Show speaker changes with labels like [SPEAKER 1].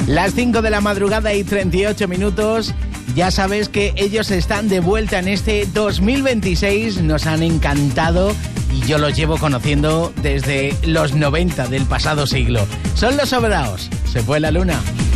[SPEAKER 1] Las 5 de la madrugada y 38 minutos. Ya sabes que ellos están de vuelta en este 2026. Nos han encantado y yo los llevo conociendo desde los 90 del pasado siglo. Son Los Sobraos. Se fue la luna.